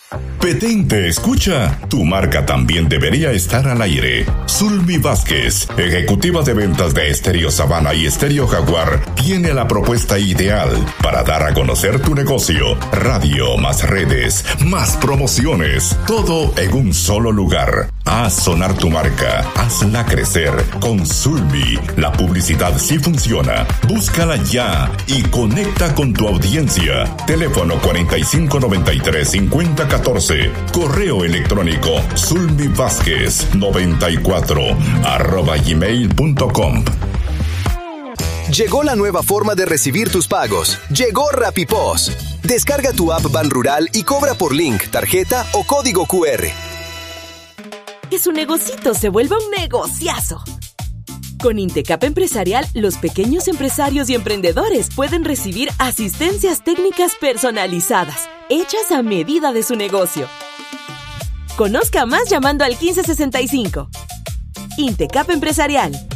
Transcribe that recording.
Petén te escucha. Tu marca también debería estar al aire. Zulmi Vázquez, ejecutiva de ventas de Estéreo Sabana y Estéreo Jaguar, tiene la propuesta ideal para dar a conocer tu negocio. Radio, más redes, más promociones, todo en un solo lugar. Haz sonar tu marca, hazla crecer con Zulmi. La publicidad sí funciona. Búscala ya y conecta con tu audiencia. Teléfono 4593-5014. Correo electrónico zulmivázquez94@gmail.com. Llegó la nueva forma de recibir tus pagos. Llegó RappiPOS. Descarga tu app Banrural y cobra por link, tarjeta o código QR. Que su negocito se vuelva un negociazo. Con Intecap Empresarial, los pequeños empresarios y emprendedores pueden recibir asistencias técnicas personalizadas, hechas a medida de su negocio. Conozca más llamando al 1565. Intecap Empresarial.